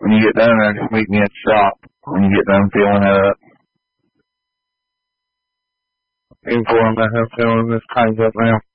When you get done there, just meet me at the shop when you get done filling it up. Inform that I'm filling this tank up now.